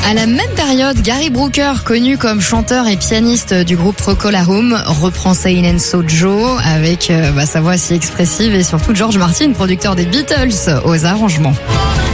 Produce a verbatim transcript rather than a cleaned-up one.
À la même période, Gary Brooker, connu comme chanteur et pianiste du groupe Procol Harum, reprend Say and Sojo avec euh, bah, sa voix si expressive et surtout George Martin, producteur des Beatles, aux arrangements.